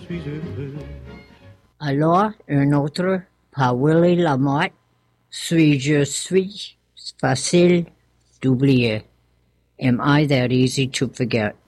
suis heureux. Alors, un autre, par Willie Lamotte, suis-je facile d'oublier? Am I that easy to forget?